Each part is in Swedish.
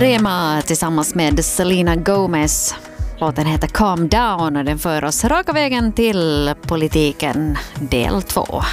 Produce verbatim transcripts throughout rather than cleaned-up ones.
Rema tillsammans med Selena Gomez. Låten heter Calm Down och den för oss raka vägen till politiken del två.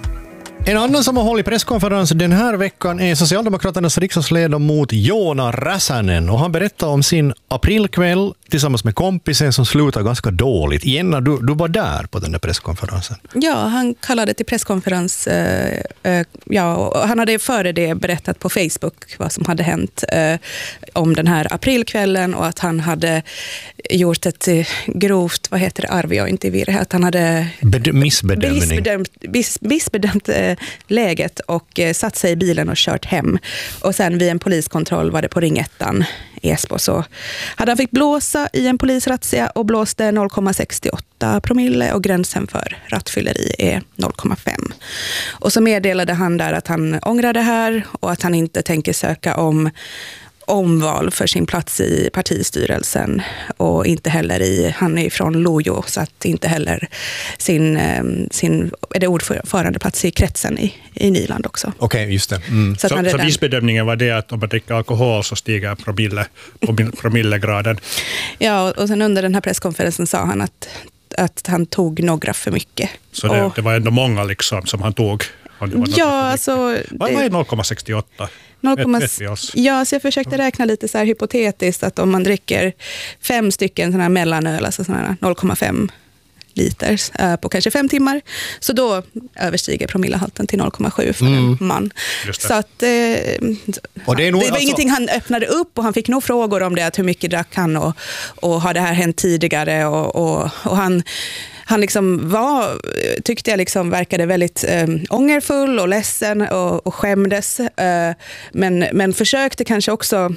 En annan som har hållit presskonferens den här veckan är Socialdemokraternas riksdagsledamot Joona Räsänen. Och han berättar om sin aprilkväll tillsammans med kompisen som slutar ganska dåligt. Jenna, du, du var där på den där presskonferensen. Ja, han kallade till presskonferens. Eh, eh, ja, och han hade före det berättat på Facebook vad som hade hänt eh, om den här aprilkvällen och att han hade gjort ett eh, grovt, vad heter det, arv jag inte i virre, att han hade Bed- missbedömning. missbedömt, miss, missbedömt eh, läget och eh, satt sig i bilen och kört hem. Och sen vid en poliskontroll var det på ringettan i Esbo så hade han fick blåsa i en polisrazzia och blåste noll komma sextioåtta promille och gränsen för rattfylleri är noll komma fem. Och så meddelade han där att han ångrar det här och att han inte tänker söka om omval för sin plats i partistyrelsen och inte heller i, han är från Lojo så att inte heller sin, sin är det ordförande plats i kretsen i, i Nyland också. Okej, okay, just det. Mm. Så, så, så missbedömningen var det att om man dricker alkohol så stiger promille, promillegraden. Ja, och sen under den här presskonferensen sa han att, att han tog några för mycket. Så det, och, det var ändå många liksom som han tog? Ja, alltså... Vad är noll komma sextioåtta? noll, ja, så jag försökte räkna lite så här hypotetiskt att om man dricker fem stycken såna här mellanöl, alltså såna här noll komma fem liter äh, på kanske fem timmar, så då överstiger promillehalten till noll komma sju för mm. en man. Så att eh, och det, är nog, det var alltså... ingenting han öppnade upp och han fick nog frågor om det, att hur mycket drack han och, och har det här hänt tidigare och, och, och han Han liksom var, tyckte jag liksom verkade väldigt eh, ångerfull och ledsen och, och skämdes. Eh, men, men försökte kanske också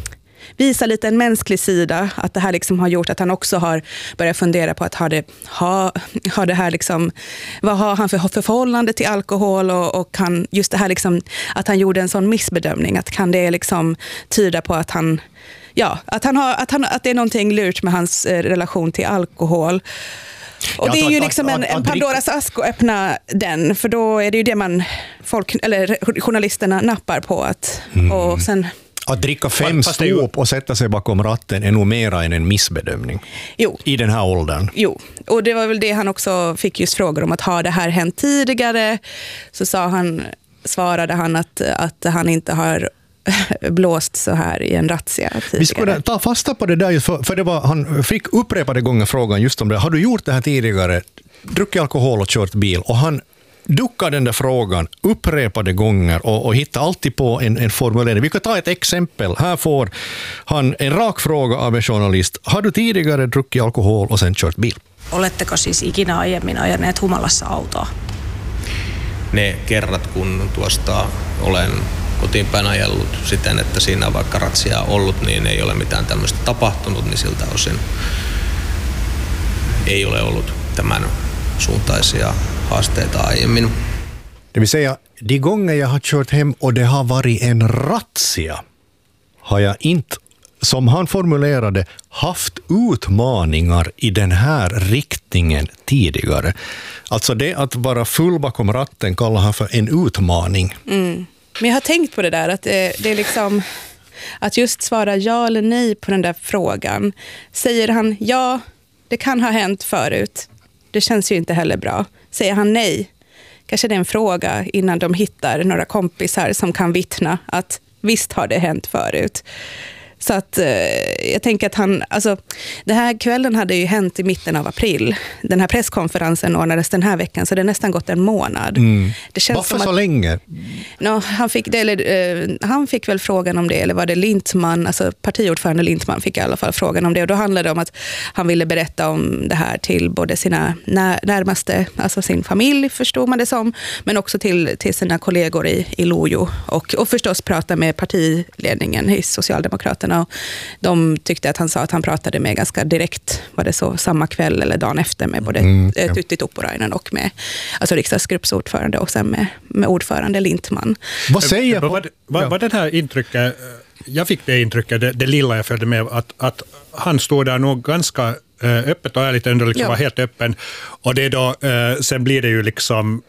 visa lite en mänsklig sida. Att det här liksom har gjort att han också har börjat fundera på att ha det, ha, ha det här liksom, vad har han för, för förhållande till alkohol och, och kan, just det här liksom, att han gjorde en sån missbedömning. Att kan det liksom tyda på att han, ja, att han har, att han, att det är någonting lurt med hans eh, relation till alkohol. Och det är ju liksom en, en Pandoras ask att öppna den, för då är det ju det man folk, eller journalisterna nappar på att, mm. och sen... Att dricka fem stop och sätta sig bakom ratten är nog mera än en missbedömning. Jo. I den här åldern. Jo, och det var väl det han också fick just frågor om, att har det här hänt tidigare? Så sa han, svarade han att, att han inte har blåst så här i en razzia tidigare. Vi skulle ta fasta på det där, för, för det var, han fick upprepade gånger frågan just om det. Har du gjort det här tidigare? Druckit alkohol och kört bil? Och han duckade den där frågan upprepade gånger och, och hittade alltid på en, en formulering. Vi kan ta ett exempel. Här får han en rak fråga av en journalist. Har du tidigare druckit alkohol och sen kört bil? Oletteko siis ikinä aiemmin ajaneet humalassa autoa? Ne kerrat, kun tuosta olen kotiin päin ajellut siten, että siinä on vaikka ratsia ollut, niin ei ole mitään tämmöistä tapahtunut, niin siltä osin ei ole ollut tämän suuntaisia haasteita aiemmin. Det vill säga, de gånger jag har kört hem och det har varit en razzia har jag inte, som han formulerade, haft utmaningar i den här riktningen tidigare. Alltså det att vara full bakom ratten kallar han för en utmaning. Mm. Men jag har tänkt på det där, att det, det är liksom att just svara ja eller nej på den där frågan. Säger han ja, det kan ha hänt förut. Det känns ju inte heller bra. Säger han nej, kanske det är en fråga innan de hittar några kompisar som kan vittna att visst har det hänt förut. Så att eh, jag tänker att han, alltså den här kvällen hade ju hänt i mitten av april. Den här presskonferensen ordnades den här veckan, så det är nästan gått en månad. Mm. Det känns Varför som att, så länge? No, han, fick det, eller, eh, han fick väl frågan om det, eller var det Lindman, alltså partiordförande Lindman fick i alla fall frågan om det. Och då handlade det om att han ville berätta om det här till både sina när, närmaste, alltså sin familj förstod man det som, men också till, till sina kollegor i, i Lojo. Och, och förstås prata med partiledningen i Socialdemokraterna. Och de tyckte att han sa att han pratade med ganska direkt, var det så, samma kväll eller dagen efter med både mm, ja. Tytti Tuppurainen och med alltså riksdagsgruppsordförande och sen med, med ordförande Lindman. Vad säger vad, vad, vad, vad den här intrycket, jag fick det intrycket, det, det lilla jag följde med, att, att han stod där nog ganska öppet och ärligt, ändå liksom ja. var helt öppen. Och det då, sen blir det ju liksom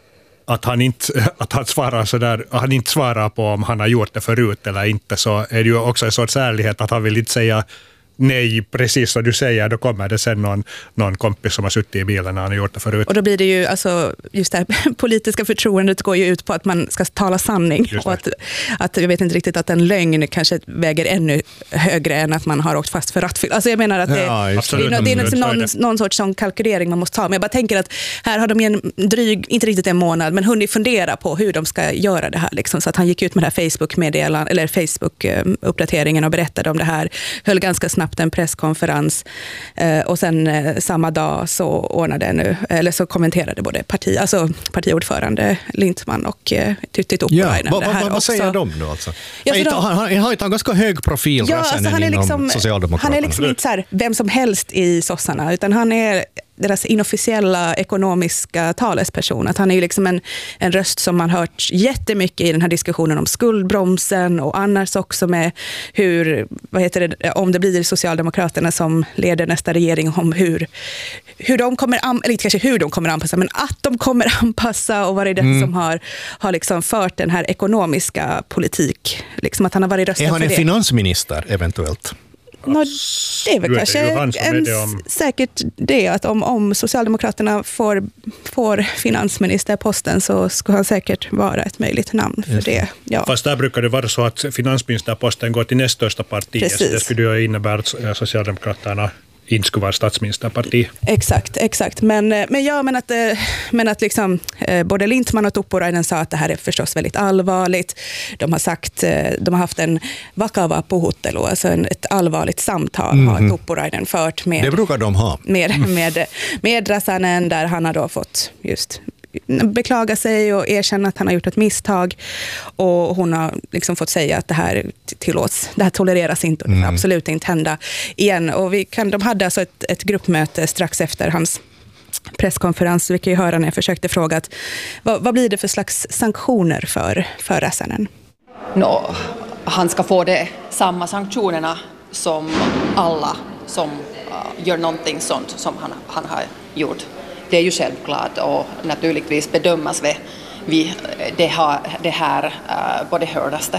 att han inte, att han svarar så där, han inte svarar på om han har gjort det förut eller inte, så är det ju också en sorts ärlighet att han vill inte säga nej, precis som du säger, då kommer det sen någon, någon kompis som har suttit i bilen när han har gjort det förut. Och då blir det ju, alltså, just det här politiska förtroendet går ju ut på att man ska tala sanning. Och att, att jag vet inte riktigt att en lögn kanske väger ännu högre än att man har åkt fast för rattfylla. Alltså jag menar att det, ja, det, det, det är liksom någon, någon sorts sån kalkylering man måste ha. Men jag bara tänker att här har de en dryg, inte riktigt en månad, men hunnit fundera på hur de ska göra det här. Liksom. Så att han gick ut med det här Facebook-meddelan, eller Facebook-uppdateringen och berättade om det här. Höll ganska snabbt en presskonferens eh, och sen eh, samma dag så ordnade nu, eller så kommenterade både parti, alltså partiordförande Lindtman och eh, Tytti Tuppurainen ja, det här vad, vad säger de då alltså? Ja, han, de, han, han har en ganska hög profil ja, alltså han är liksom, Socialdemokraterna. Han är liksom inte så här, vem som helst i sossarna, utan han är deras inofficiella ekonomiska talesperson. Att han är ju liksom en, en röst som man hört jättemycket i den här diskussionen om skuldbromsen och annars också med hur, vad heter det, om det blir Socialdemokraterna som leder nästa regering, om hur, hur de kommer, eller inte kanske hur de kommer anpassa, men att de kommer anpassa och vad är det mm. som har, har liksom fört den här ekonomiska politik. Liksom att han har varit rösten för det. Är han en det. finansminister eventuellt? No, det är väl kanske det en, det om... säkert det att om, om Socialdemokraterna får, får finansministerposten så ska han säkert vara ett möjligt namn för det. Ja. Fast där brukar det vara så att finansministerposten går till näst största parti. Precis. Så det skulle ju innebära att Socialdemokraterna inte skulle vara statsministerparti. Exakt, exakt. Men, men ja, men att, men att liksom, både Lindtman och Tuppurainen sa att det här är förstås väldigt allvarligt. De har sagt, de har haft en vakava puhuttelu, alltså en, ett allvarligt samtal mm. har Tuppurainen fört med, det brukar de ha. med, med, med Räsänen, där han har då fått just beklaga sig och erkänna att han har gjort ett misstag, och hon har liksom fått säga att det här tillåts, det här tolereras inte och det får absolut inte hända igen. Och vi kan, de hade alltså ett, ett gruppmöte strax efter hans presskonferens. Vi kan ju höra när jag försökte fråga att, vad, vad blir det för slags sanktioner för, för Räsänen? No, han ska få det samma sanktionerna som alla som uh, gör någonting sånt som han, han har gjort. Det är ju självklart, och naturligtvis bedömas vi, vi det, här, det här uh, på det hårdaste.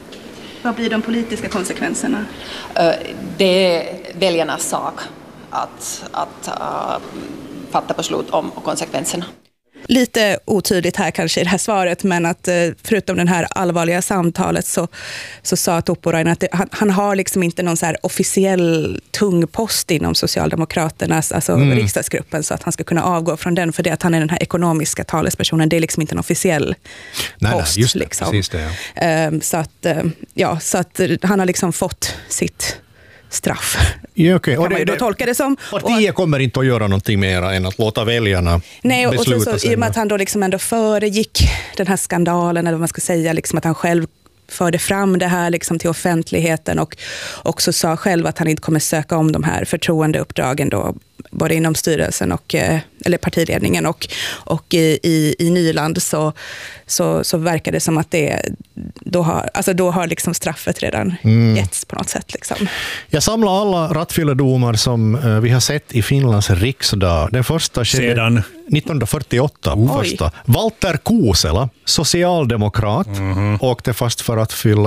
Vad blir de politiska konsekvenserna? Uh, det är väljarnas sak att, att uh, fatta beslut om konsekvenserna. Lite otydligt här kanske i det här svaret, men att förutom den här allvarliga samtalet så, så sa Tuppurainen att det, han, han har liksom inte någon så här officiell tung post inom Socialdemokraternas, alltså mm. riksdagsgruppen, så att han ska kunna avgå från den, för det att han är den här ekonomiska talespersonen, det är liksom inte en officiell nej, post. Nej, just det, liksom. precis det, ja. um, så, att, ja, så att han har liksom fått sitt straff. Ja, okay. Kan man ju då tolka det som. Partiet och, kommer inte att göra någonting mer än att låta väljarna nej, och besluta så, så, i och med att han då liksom ändå föregick den här skandalen, eller vad man ska säga, liksom att han själv förde fram det här liksom till offentligheten, och också sa själv att han inte kommer söka om de här förtroendeuppdragen då, både inom styrelsen och eller partiledningen och, och i, i, i Nyland, så, så, så verkar det som att det då har, alltså då har liksom straffet redan mm. getts på något sätt. Liksom. Jag samlar alla rattfylledomar som uh, vi har sett i Finlands riksdag. Den första sedan nittonhundrafyrtioåtta. Första. Walter Kuusela, socialdemokrat, mm-hmm. åkte fast för att fylla.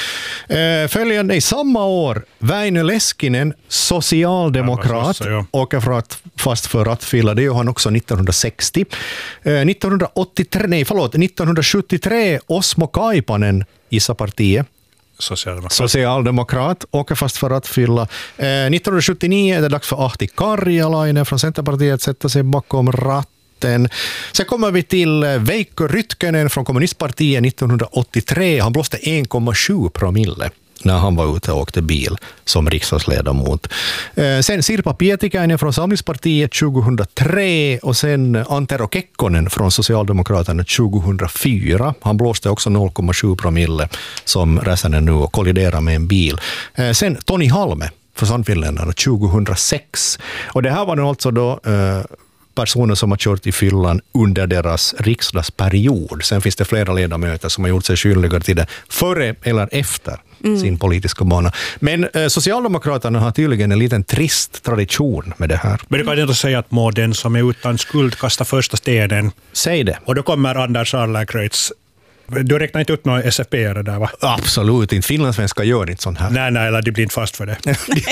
Uh, följande i samma år, Väinö Leskinen, socialdemokrat, ja, ja. åker för att, fast för att fylla. Det gör han också nittonhundrasextio. Uh, nittonhundraåttiotre, nej, förlåt, nittonhundrasjuttiotre, Osmo Kaipanen, gissa partiet. Socialdemokrat. Socialdemokrat, åker fast för att fylla. Eh, nittonhundrasjuttionio är det dags för Ahti Karjalainen från Centerpartiet att sätta sig bakom ratten. Sen kommer vi till Veikko Rytkönen från Kommunistpartiet nittonhundraåttiotre. Han blåste en komma sju promille när han var ute och åkte bil som riksdagsledamot. Eh, sen Sirpa Pietikäinen från Samlingspartiet tjugohundratre, och sen Antero Kekkonen från Socialdemokraterna tjugohundrafyra. Han blåste också noll komma sju promille som Räsänen nu och kolliderade med en bil. Eh, sen Toni Halme för Sannfinländarna tjugohundrasex. Och det här var nu alltså då eh, personer som har kört i fyllan under deras riksdagsperiod. Sen finns det flera ledamöter som har gjort sig skyldiga till det före eller efter mm. sin politiska bana. Men eh, Socialdemokraterna har tydligen en liten trist tradition med det här. Men du kan inte säga att må den som är utan skuld kasta första stenen. Säg det. Och då kommer Anders Adlercreutz. Du räknar inte upp några S F P-are där, va? Absolut inte. Finlandssvenska gör inte sånt här. Nej, nej, eller de blir inte fast för det.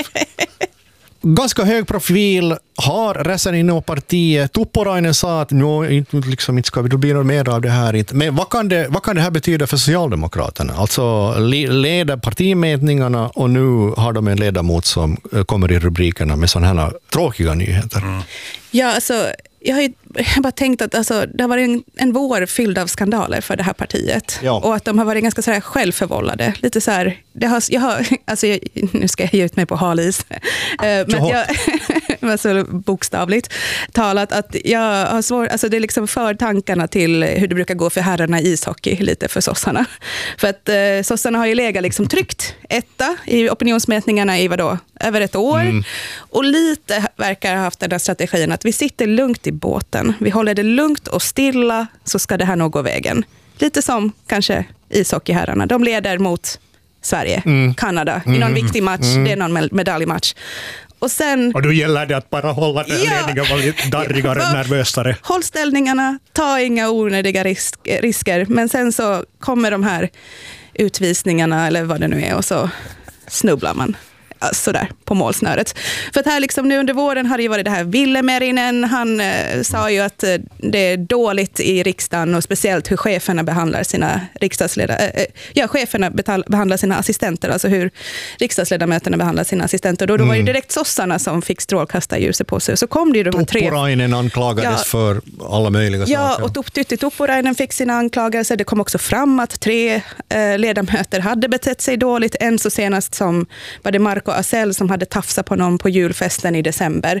Ganska hög profil har Räsänen och partiet. Tuppurainen sa att nu inte, liksom, inte ska vi, då blir det mer av det här. Inte. Men vad kan det, vad kan det här betyda för Socialdemokraterna? Alltså leder partimätningarna och nu har de en ledamot som kommer i rubrikerna med sådana här tråkiga nyheter. Mm. Ja, alltså jag har ju jag har bara tänkt att alltså, det har varit en, en vår fylld av skandaler för det här partiet. Ja. Och att de har varit ganska så här självförvållade. Lite så här, det har, jag har, alltså jag, nu ska jag ge ut mig på halis. Men jag, var så bokstavligt talat att jag har svårt, alltså det är liksom för tankarna till hur det brukar gå för herrarna i ishockey lite för sossarna. För att eh, sossarna har ju legat liksom tryckt etta i opinionsmätningarna i vadå? Över ett år. Mm. Och lite verkar ha haft den där strategin att vi sitter lugnt i båten. Vi håller det lugnt och stilla så ska det här nog gå vägen. Lite som kanske ishockeyherrarna. De leder mot Sverige, mm. Kanada i någon mm. viktig match. Mm. Det är någon medaljmatch. Och, sen, och då gäller det att bara hålla den ja, ledningen var lite darrigare, nervösare. Håll ställningarna, ta inga onödiga risk, risker. Men sen så kommer de här utvisningarna eller vad det nu är och så snubblar man. Sådär på målsnöret. För att här liksom nu under våren har det ju varit det här Ville-Merinen. Han eh, sa ju att eh, det är dåligt i riksdagen och speciellt hur cheferna behandlar sina riksdagsledare. Eh, ja, cheferna betal, behandlar sina assistenter, alltså hur riksdagsledamöterna behandlar sina assistenter. Då, då var det direkt sossarna som fick strålkastarljuset på sig. Så kom det ju de här tre... Tuppurainen anklagades ja, för alla möjliga ja, saker. Ja, och Tytti Tuppurainen fick sina anklagelser. Det kom också fram att tre eh, ledamöter hade betett sig dåligt. En så senast som var det Marco Asell som hade tafsat på någon på julfesten i december.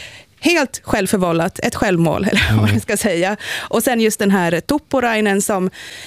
Helt självförvållat, ett självmål eller vad man ska säga. Och sen just den här Tuppurainen som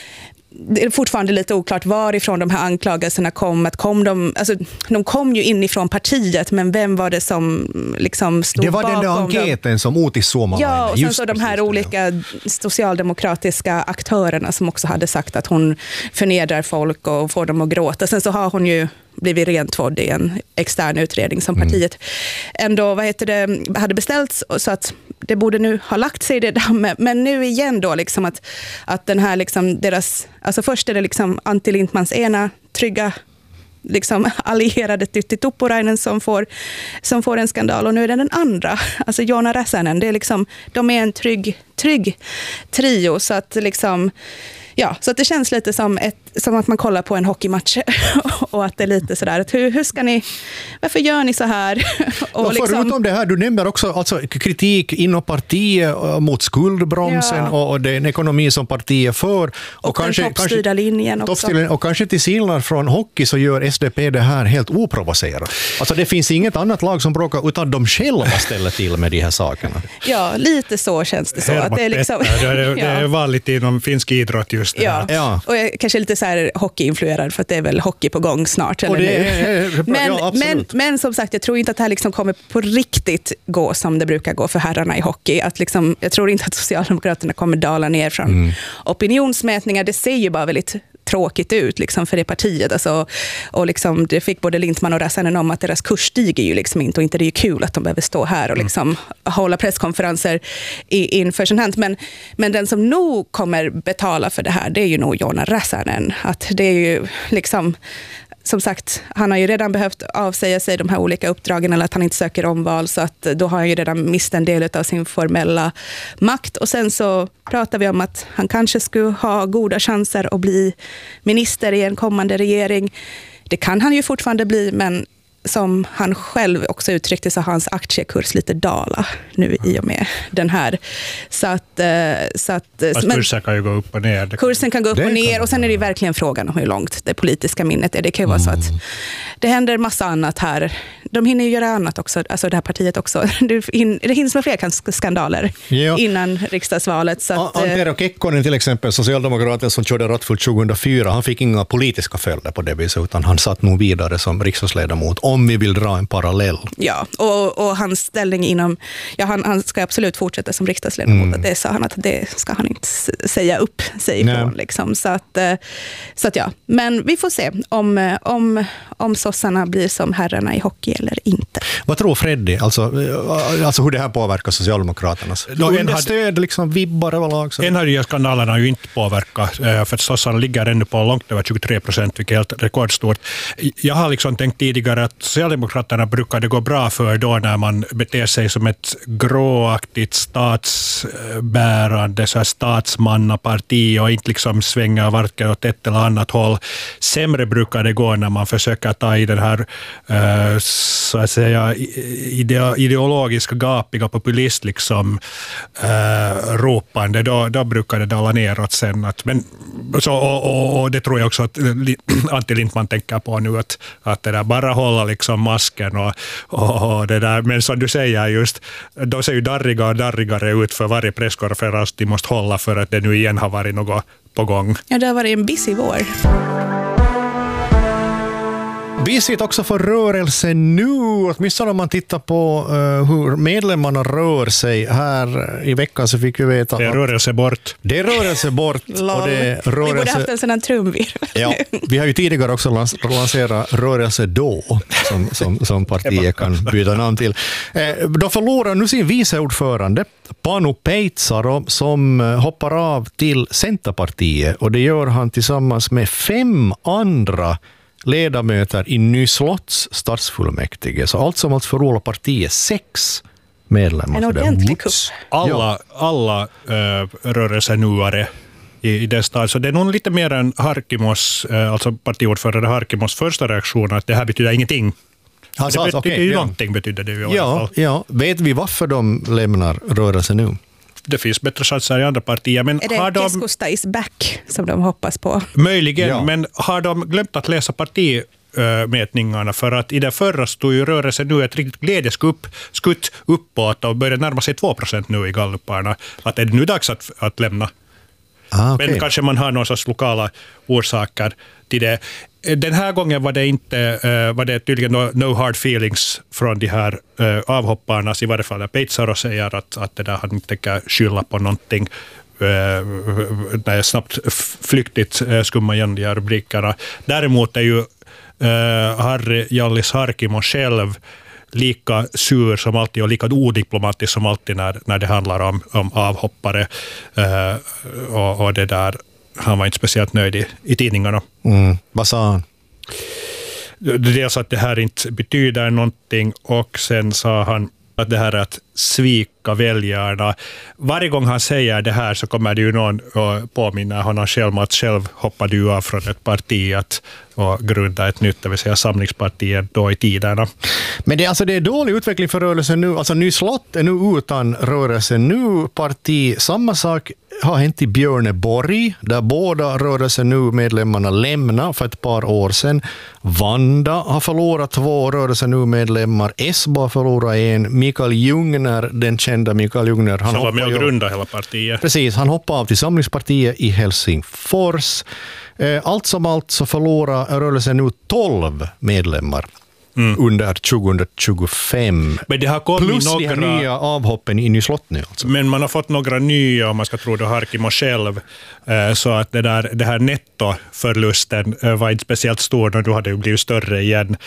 det är fortfarande lite oklart varifrån de här anklagelserna kom. Att kom de, alltså, de kom ju inifrån partiet, men vem var det som liksom stod bakom? Det var bakom den där enkäten dem? Som Otis Suomalainen. Ja, och sen så de här olika det. socialdemokratiska aktörerna som också hade sagt att hon förnedrar folk och får dem att gråta. Sen så har hon ju blivit rentvådd i en extern utredning som partiet mm. ändå vad heter det, hade beställt, så att det borde nu ha lagt sig i det dammet. Men nu igen då liksom att, att den här liksom deras, alltså först är det liksom Antti Lindmans ena trygga liksom allierade Tytti Tuppurainen som får, som får en skandal, och nu är det den andra, alltså Joona Räsänen. Det är liksom, de är en trygg, trygg trio, så att liksom ja, så att det känns lite som, ett, som att man kollar på en hockeymatch och att det är lite sådär att hur, hur ska ni, varför gör ni så här? Och ja, liksom, förutom det här, du nämner också alltså, kritik inom partiet mot skuldbromsen ja. och, och den ekonomi som partiet för. Och, och kanske, den toppstyrda linjen också. Och kanske till skillnad från hockey så gör S D P det här helt oprovocerat. Alltså det finns inget annat lag som bråkar utan de själva ställer till med de här sakerna. Ja, lite så känns det så. Att det, är liksom, det, är, det är vanligt inom finsk idrott just det ja. ja, och jag kanske lite så här hockeyinfluerad för att det är väl hockey på gång snart. Eller det är, men, ja, men, men som sagt, jag tror inte att det här liksom kommer på riktigt gå som det brukar gå för herrarna i hockey. Att liksom, jag tror inte att Socialdemokraterna kommer dala ner från mm. opinionsmätningar. Det ser ju bara väldigt tråkigt ut liksom för det partiet. Alltså, och liksom, det fick både Lindman och Räsänen om att deras kurs stiger ju liksom inte, och inte det är ju kul att de behöver stå här och liksom mm. hålla presskonferenser i, inför sin hand. Men, men den som nog kommer betala för det här, det är ju nog Joona Räsänen. Att det är ju liksom, som sagt, han har ju redan behövt avsäga sig de här olika uppdragen, eller att han inte söker omval, så att då har han ju redan mist en del av sin formella makt. Och sen så pratar vi om att han kanske skulle ha goda chanser att bli minister i en kommande regering. Det kan han ju fortfarande bli, men som han själv också uttryckte så har hans aktiekurs lite dala nu i och med den här. Så att, så att men, kursen kan ju gå upp och ner. Kursen kan gå upp och ner, och sen är det verkligen frågan om hur långt det politiska minnet är. Det kan ju vara så att det händer massa annat här. De hinner ju göra annat också, alltså det här partiet också. Det hinns med fler skandaler ja. innan riksdagsvalet. Så att, Antero Kekkonen till exempel, socialdemokraten som körde rattfullt tjugohundrafyra, han fick inga politiska följder på det viset, utan han satt nog vidare som riksdagsledamot. Om vi vill dra en parallell. Ja, och, och hans ställning inom... Ja, han, han ska absolut fortsätta som riksdagsledamot. Mm. Det sa han att det ska han inte säga upp sig ifrån. Liksom. Så, att, så att ja, men vi får se om, om, om sossarna blir som herrarna i hockey eller inte. Vad tror Freddy? Alltså, alltså hur det här påverkar Socialdemokraternas? Understöd, liksom vibbar överlag. En av de skandalerna har ju inte påverkat, för att sossarna ligger ännu på långt över tjugotre procent, vilket är helt rekordstort. Jag har liksom tänkt tidigare att Socialdemokraterna brukar det gå bra för då när man beter sig som ett gråaktigt statsbärande så här statsmannaparti och inte liksom svänger varken åt ett eller annat håll. Sämre brukar det gå när man försöker ta i den här uh, så att säga ideologiska gapiga populist liksom uh, ropande. Då, då brukar det dala neråt sen. Att, men, så, och, och, och det tror jag också att Antti Lindman tänker på nu, att, att det där bara hålla liksom masken och, och, och det där. Men som du säger just, de ser ju darriga och darrigare ut för varje presskonferens de måste hålla för att det nu igen har varit något på gång. Ja, det har varit en busy vår. Visigt också för rörelsen nu, åtminstone om man tittar på uh, hur medlemmarna rör sig. Här i veckan så fick vi veta att det är rörelse bort. Det är rörelse bort. Och det är rörelse... Vi borde haft en sån här trumvirvel. Ja, vi har ju tidigare också lans- lanserat rörelse då, som, som, som partiet kan byta namn till. Eh, de förlorar nu sin viceordförande, Panu Peitsaro, som hoppar av till Centerpartiet, och det gör han tillsammans med fem andra ledamöter i Nyslotts stadsfullmäktige. Så allt som allt förlorar partiet sex medlemmar. En ordentlig kupp. Alla, ja. alla äh, rörelsenuare i, i den stad. Så det är nog lite mer än Harkimos, äh, alltså partiordförande Harkimos första reaktion, att det här betyder ingenting. Han det betyder okay, ju ja. någonting, betyder det ju i ja, alla fall. Ja, vet vi varför de lämnar rörelsen nu? Det finns bättre chanser i andra partier. Men är det har de... Keskusta is back som de hoppas på? Möjligen, ja. Men har de glömt att läsa partimätningarna? För att i det förra stod ju rörelsen nu ett riktigt glädjeskutt skutt uppåt och börjar närma sig två procent nu i galluparna. Att är det nu dags att, att lämna? Ah, okay. Men kanske man har någon sorts lokala orsaker till det. Den här gången var det inte var det tydligen no, no hard feelings från de här uh, avhopparna, i varje fall Peitsaro säger att, att det där han inte tänker skylla på någonting. Uh, när jag snabbt flyktigt uh, skumma igen de här rubrikerna. Däremot är ju uh, Harry Jallis Harkimo själv lika sur som alltid och lika odiplomatisk som alltid när, när det handlar om, om avhoppare. Uh, och, och det där, han var inte speciellt nöjd i, i tidningarna. Mm. Vad sa han? Dels att det här inte betyder någonting, och sen sa han att det här är att svika väljarna. Varje gång han säger det här så kommer det ju någon att påminna honom själv att själv hoppade du av från ett parti att, och grunda ett nytt, det vill säga Samlingspartiet då i tiderna. Men det, alltså det är dålig utveckling för rörelsen nu. Alltså Nyslott är nu utan rörelsen nu parti. Samma sak har hänt i Björneborg, där båda rörelsen nu medlemmarna lämnar för ett par år sedan. Vanda har förlorat två rörelsen nu medlemmar. Esbo har förlorat en. Mikael Ljungner, den kända Mikael Ljungner. Han som var med och ju... grunda hela partiet. Precis, han hoppade av till Samlingspartiet i Helsingfors. Allt som allt så förlorar rörelsen nu tolv medlemmar. Mm. Under tjugohundratjugofem. Men det har kommit plus några... de här nya avhoppen i Nyslott nu. Alltså. Men man har fått några nya, om man ska tro det Harkimo själv. Så att det, där, det här nettoförlusten var inte speciellt stor, och då hade det blivit större igen.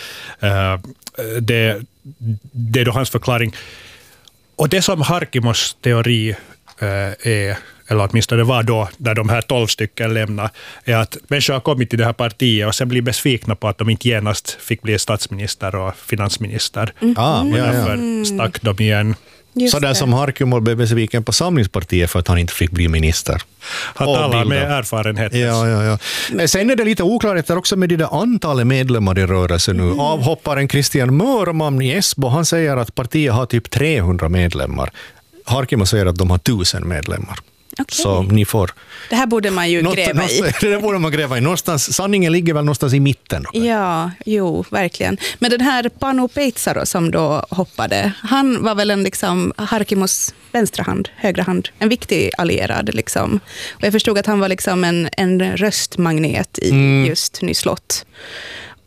Det, det är då hans förklaring. Och det som Harkimos teori är, eller åtminstone det var då, där de här tolv stycken lämnar, är att människor har kommit till det här partiet och sen blir besvikna på att de inte genast fick bli statsminister och finansminister. Mm. Ah, och ja, därför ja. stack de igen. Just så där det. som Harkimo blev besviken på Samlingspartiet för att han inte fick bli minister. Han talar med erfarenhet. Ja, ja, ja. Sen är det lite oklarheter också med det där antalet medlemmar i rörelsen nu. Mm. Avhopparen Christian Mörman i Esbo, han säger att partiet har typ trehundra medlemmar. Harkimo säger att de har tusen medlemmar. Okay. Så ni får... Det här borde man ju Något, gräva i. Det där borde man gräva i. Någonstans, sanningen ligger väl någonstans i mitten. Då. Ja, jo, verkligen. Men den här Panu Peitsaro som då hoppade, han var väl en liksom Harkimos vänstra hand, högra hand. En viktig allierad liksom. Och jag förstod att han var liksom en, en röstmagnet i mm. just Nyslott.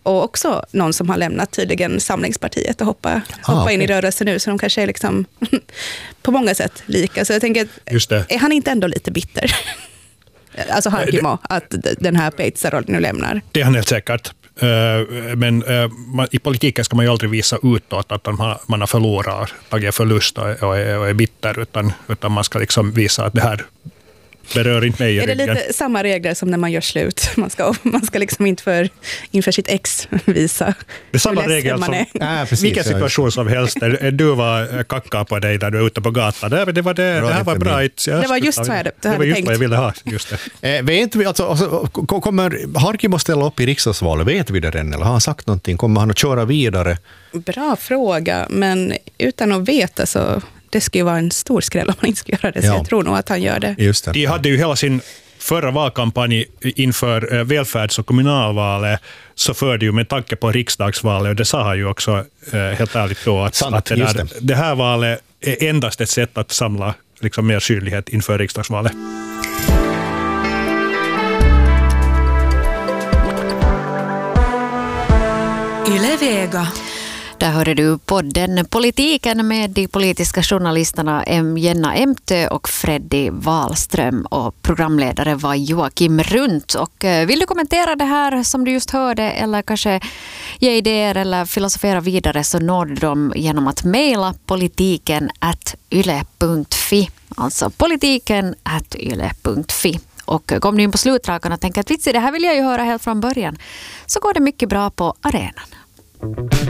Och också någon som har lämnat tydligen Samlingspartiet och hoppa, Ah, hoppa okay. in i rörelsen nu. Så de kanske är liksom på många sätt lika. Så jag tänker, är han inte ändå lite bitter? Alltså Harkimo, att den här Peitzarol nu lämnar. Det är han helt säkert. Men i politiken ska man ju aldrig visa utåt att man har förlorat, tagit förlust och är bitter, utan, utan man ska liksom visa att det här berör inte mig i Är det ryggen. lite samma regler som när man gör slut? Man ska, man ska liksom inte för, inför sitt ex visa det är samma hur ledsen regel man som är. Ja, precis, vilken ja. situation som helst. Du var kacka på dig när du är ute på gatan. Det, det, var det, det här var bra. Det var just vad jag hade, det var just tänkt. vad jag ville ha. Just det. Eh, vet vi, alltså, alltså, kommer Harkimo ställa upp i riksdagsvalet? Vet vi det än? Eller har han sagt någonting? Kommer han att köra vidare? Bra fråga, men utan att veta så det skulle ju vara en stor skräll om man inte skulle göra det. Så Ja. jag tror nog att han gör det. Just det. De hade ju hela sin förra valkampanj inför eh, välfärds- och kommunalvalet, så förde ju med tanke på riksdagsvalet, och det sa han ju också eh, helt ärligt då, att, Sant, att det, just där, det. det här valet är endast ett sätt att samla liksom, mer synlighet inför riksdagsvalet. Yle Vega. Där hörde du podden Politiken med de politiska journalisterna Jenna Emtö och Freddy Wahlström, och programledare var Joakim Runt. Och vill du kommentera det här som du just hörde eller kanske ge idéer eller filosofera vidare, så når du dem genom att mejla politiken at yle punkt fi, alltså politiken at yle punkt fi. Och kom du in på slutrakan och tänker att vitsi, det här vill jag ju höra helt från början, så går det mycket bra på arenan.